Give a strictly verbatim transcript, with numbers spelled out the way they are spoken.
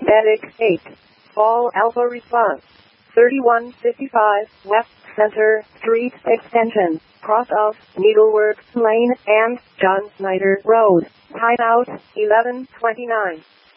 Medic eight. All Alpha response. thirty-one fifty-five West Center Street Extension, cross of Needleworks Lane and John Snyder Road. Timeout eleven twenty-nine.